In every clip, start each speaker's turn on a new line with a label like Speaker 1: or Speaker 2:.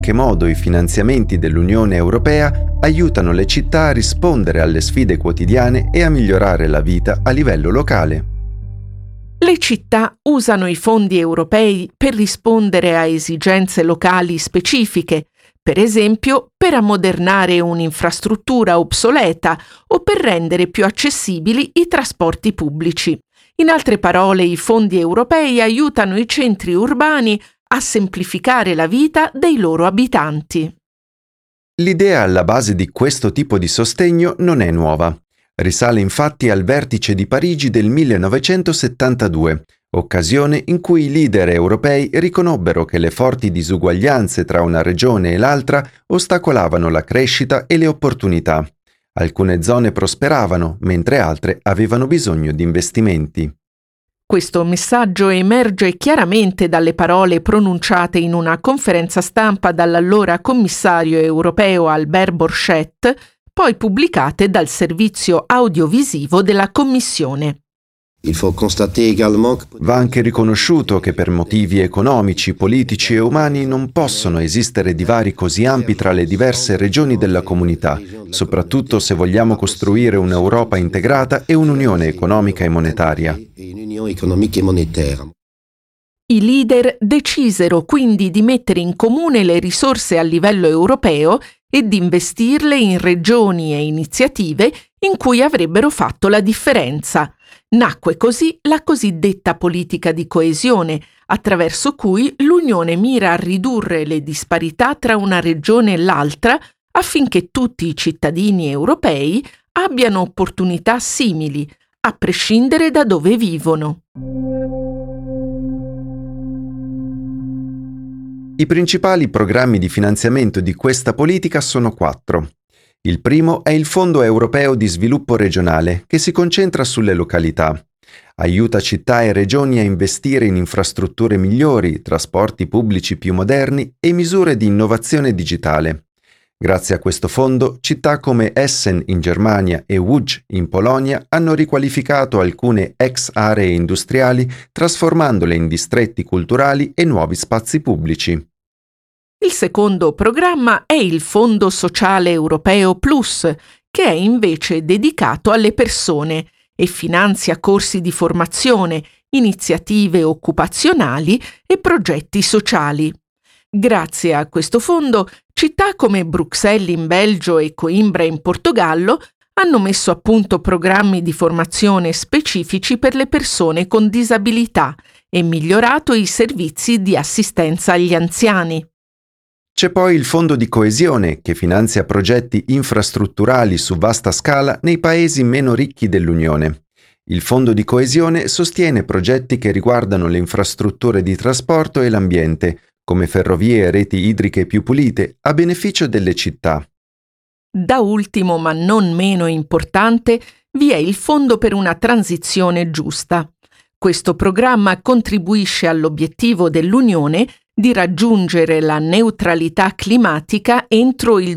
Speaker 1: che modo i finanziamenti dell'Unione Europea aiutano le città a rispondere alle sfide quotidiane e a migliorare la vita a livello locale.
Speaker 2: Le città usano i fondi europei per rispondere a esigenze locali specifiche, per esempio per ammodernare un'infrastruttura obsoleta o per rendere più accessibili i trasporti pubblici. In altre parole, i fondi europei aiutano i centri urbani a semplificare la vita dei loro abitanti.
Speaker 1: L'idea alla base di questo tipo di sostegno non è nuova. Risale infatti al vertice di Parigi del 1972, occasione in cui i leader europei riconobbero che le forti disuguaglianze tra una regione e l'altra ostacolavano la crescita e le opportunità. Alcune zone prosperavano, mentre altre avevano bisogno di investimenti.
Speaker 2: Questo messaggio emerge chiaramente dalle parole pronunciate in una conferenza stampa dall'allora commissario europeo Albert Borchert, poi pubblicate dal servizio audiovisivo della Commissione.
Speaker 1: Va anche riconosciuto che per motivi economici, politici e umani non possono esistere divari così ampi tra le diverse regioni della comunità, soprattutto se vogliamo costruire un'Europa integrata e un'unione economica e monetaria.
Speaker 2: I leader decisero quindi di mettere in comune le risorse a livello europeo e di investirle in regioni e iniziative in cui avrebbero fatto la differenza. Nacque così la cosiddetta politica di coesione, attraverso cui l'Unione mira a ridurre le disparità tra una regione e l'altra affinché tutti i cittadini europei abbiano opportunità simili, a prescindere da dove vivono.
Speaker 1: I principali programmi di finanziamento di questa politica sono 4. Il primo è il Fondo Europeo di Sviluppo Regionale, che si concentra sulle località. Aiuta città e regioni a investire in infrastrutture migliori, trasporti pubblici più moderni e misure di innovazione digitale. Grazie a questo fondo, città come Essen in Germania e Łódź in Polonia hanno riqualificato alcune ex aree industriali, trasformandole in distretti culturali e nuovi spazi pubblici.
Speaker 2: Il secondo programma è il Fondo Sociale Europeo Plus, che è invece dedicato alle persone e finanzia corsi di formazione, iniziative occupazionali e progetti sociali. Grazie a questo fondo, città come Bruxelles in Belgio e Coimbra in Portogallo hanno messo a punto programmi di formazione specifici per le persone con disabilità e migliorato i servizi di assistenza agli anziani.
Speaker 1: C'è poi il Fondo di Coesione, che finanzia progetti infrastrutturali su vasta scala nei paesi meno ricchi dell'Unione. Il Fondo di Coesione sostiene progetti che riguardano le infrastrutture di trasporto e l'ambiente, come ferrovie e reti idriche più pulite, a beneficio delle città.
Speaker 2: Da ultimo, ma non meno importante, vi è il Fondo per una transizione giusta. Questo programma contribuisce all'obiettivo dell'Unione di raggiungere la neutralità climatica entro il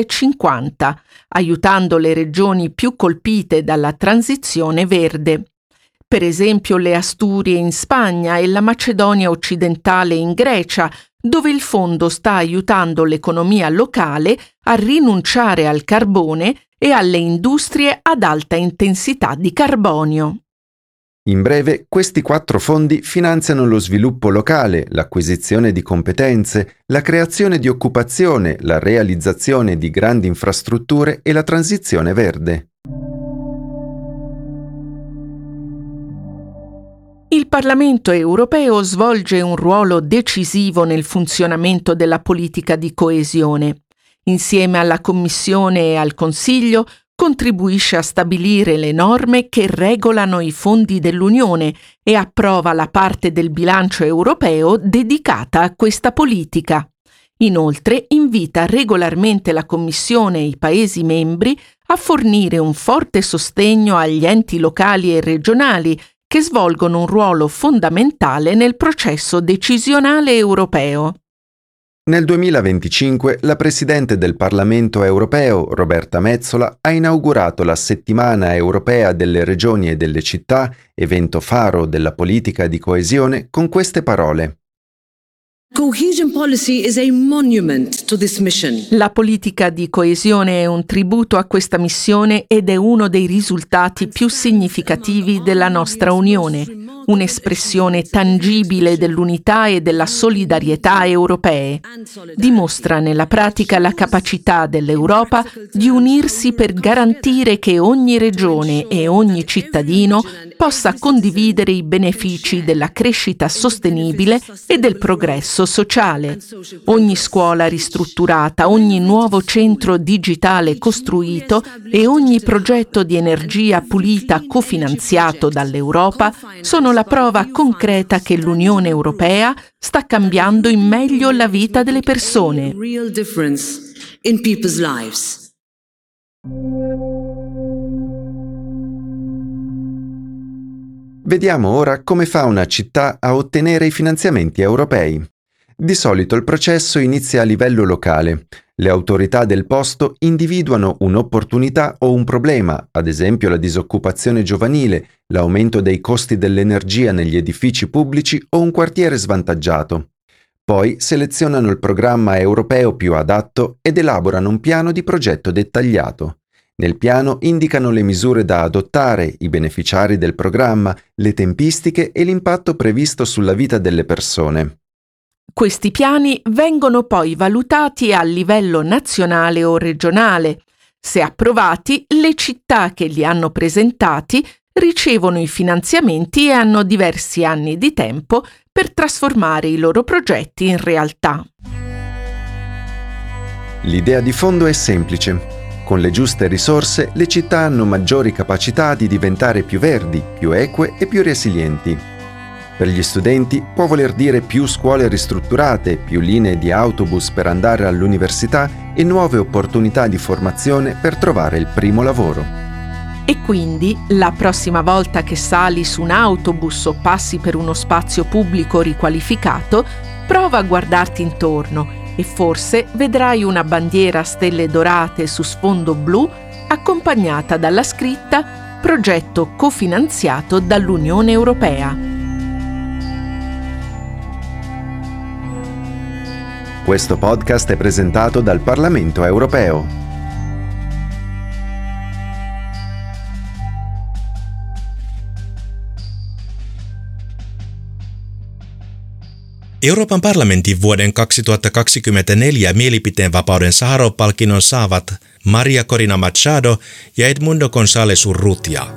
Speaker 2: 2050, aiutando le regioni più colpite dalla transizione verde. Per esempio le Asturie in Spagna e la Macedonia occidentale in Grecia, dove il fondo sta aiutando l'economia locale a rinunciare al carbone e alle industrie ad alta intensità di carbonio.
Speaker 1: In breve, questi 4 fondi finanziano lo sviluppo locale, l'acquisizione di competenze, la creazione di occupazione, la realizzazione di grandi infrastrutture e la transizione verde.
Speaker 2: Il Parlamento europeo svolge un ruolo decisivo nel funzionamento della politica di coesione. Insieme alla Commissione e al Consiglio contribuisce a stabilire le norme che regolano i fondi dell'Unione e approva la parte del bilancio europeo dedicata a questa politica. Inoltre invita regolarmente la Commissione e i Paesi membri a fornire un forte sostegno agli enti locali e regionali che svolgono un ruolo fondamentale nel processo decisionale europeo.
Speaker 1: Nel 2025 la Presidente del Parlamento europeo, Roberta Metsola, ha inaugurato la Settimana europea delle regioni e delle città, evento faro della politica di coesione, con queste parole.
Speaker 3: Cohesion policy is a monument to this mission.
Speaker 2: La politica di coesione è un tributo a questa missione ed è uno dei risultati più significativi della nostra Unione, un'espressione tangibile dell'unità e della solidarietà europee. Dimostra nella pratica la capacità dell'Europa di unirsi per garantire che ogni regione e ogni cittadino possa condividere i benefici della crescita sostenibile e del progresso sociale. Ogni scuola ristrutturata, ogni nuovo centro digitale costruito e ogni progetto di energia pulita cofinanziato dall'Europa sono la prova concreta che l'Unione Europea sta cambiando in meglio la vita delle persone.
Speaker 1: Vediamo ora come fa una città a ottenere i finanziamenti europei. Di solito il processo inizia a livello locale. Le autorità del posto individuano un'opportunità o un problema, ad esempio la disoccupazione giovanile, l'aumento dei costi dell'energia negli edifici pubblici o un quartiere svantaggiato. Poi selezionano il programma europeo più adatto ed elaborano un piano di progetto dettagliato. Nel piano indicano le misure da adottare, i beneficiari del programma, le tempistiche e l'impatto previsto sulla vita delle persone.
Speaker 2: Questi piani vengono poi valutati a livello nazionale o regionale. Se approvati, le città che li hanno presentati ricevono i finanziamenti e hanno diversi anni di tempo per trasformare i loro progetti in realtà.
Speaker 1: L'idea di fondo è semplice. Con le giuste risorse, le città hanno maggiori capacità di diventare più verdi, più eque e più resilienti. Per gli studenti può voler dire più scuole ristrutturate, più linee di autobus per andare all'università e nuove opportunità di formazione per trovare il primo lavoro.
Speaker 2: E quindi, la prossima volta che sali su un autobus o passi per uno spazio pubblico riqualificato, prova a guardarti intorno e forse vedrai una bandiera a stelle dorate su sfondo blu accompagnata dalla scritta «Progetto cofinanziato dall'Unione Europea».
Speaker 1: Questo podcast è presentato dal Parlamento Europeo.
Speaker 4: Euroopan parlamentin vuoden 2024 mielipiteenvapauden Saharov-palkinnon saavat Maria Corina Machado ja Edmundo González Urrutia.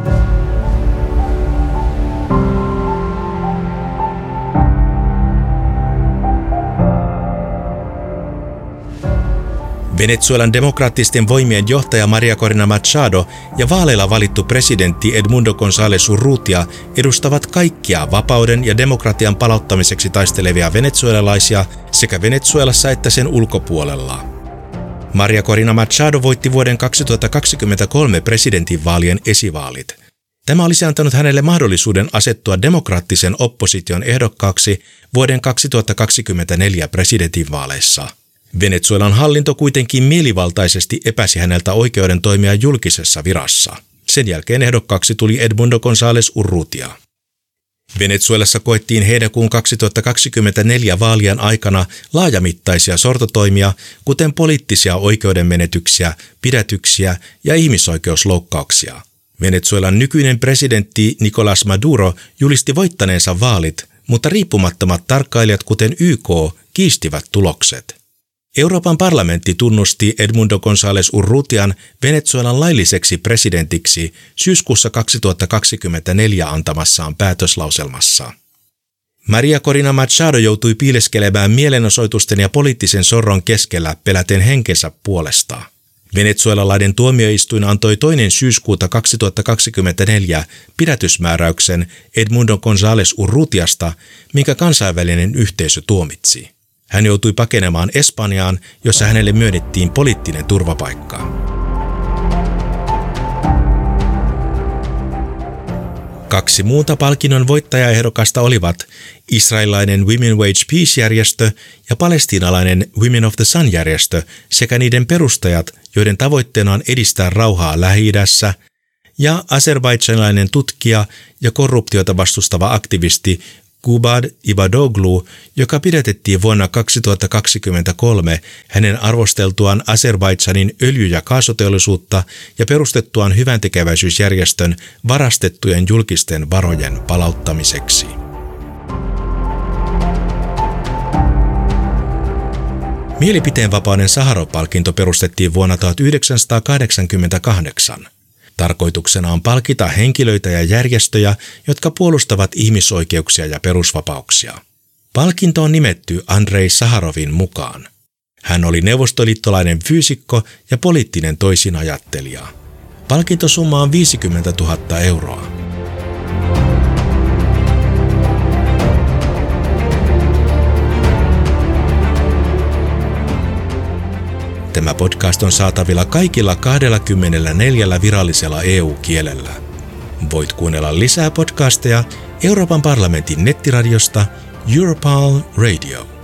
Speaker 4: Venezuelan demokraattisten voimien johtaja Maria Corina Machado ja vaaleilla valittu presidentti Edmundo González Urrutia edustavat kaikkia vapauden ja demokratian palauttamiseksi taistelevia venezuelalaisia sekä Venezuelassa että sen ulkopuolella. Maria Corina Machado voitti vuoden 2023 presidentinvaalien esivaalit. Tämä olisi antanut hänelle mahdollisuuden asettua demokraattisen opposition ehdokkaaksi vuoden 2024 presidentinvaaleissa. Venezuelan hallinto kuitenkin mielivaltaisesti epäsi häneltä oikeuden toimia julkisessa virassa. Sen jälkeen ehdokkaaksi tuli Edmundo González Urrutia. Venezuelassa koettiin heinäkuun 2024 vaalien aikana laajamittaisia sortotoimia, kuten poliittisia oikeudenmenetyksiä, pidätyksiä ja ihmisoikeusloukkauksia. Venezuelan nykyinen presidentti Nicolás Maduro julisti voittaneensa vaalit, mutta riippumattomat tarkkailijat kuten YK kiistivät tulokset. Euroopan parlamentti tunnusti Edmundo González Urrutian Venezuelan lailliseksi presidentiksi syyskuussa 2024 antamassaan päätöslauselmassa. Maria Corina Machado joutui piileskelemään mielenosoitusten ja poliittisen sorron keskellä peläten henkensä puolesta. Venezuelalainen tuomioistuin antoi 2. syyskuuta 2024 pidätysmääräyksen Edmundo González Urrutiasta, minkä kansainvälinen yhteisö tuomitsi. Hän joutui pakenemaan Espanjaan, jossa hänelle myönnettiin poliittinen turvapaikka. Kaksi muuta palkinnon voittajaehdokasta olivat israelilainen Women Wage Peace-järjestö ja palestiinalainen Women of the Sun-järjestö sekä niiden perustajat, joiden tavoitteena on edistää rauhaa Lähi-idässä, ja azerbaidžanilainen tutkija ja korruptiota vastustava aktivisti Qubad Ibadoglu, joka pidätettiin vuonna 2023 hänen arvosteltuaan Azerbaidžanin öljy- ja kaasuteollisuutta ja perustettuaan hyväntekeväisyysjärjestön varastettujen julkisten varojen palauttamiseksi. Mielipiteenvapauden Saharov-palkinto perustettiin vuonna 1988. Tarkoituksena on palkita henkilöitä ja järjestöjä, jotka puolustavat ihmisoikeuksia ja perusvapauksia. Palkinto on nimetty Andrei Saharovin mukaan. Hän oli neuvostoliittolainen fyysikko ja poliittinen toisinajattelija. Palkintosumma on 50 000 euroa. Tämä podcast on saatavilla kaikilla 24 virallisella EU-kielellä. Voit kuunnella lisää podcasteja Euroopan parlamentin nettiradiosta Europal Radio.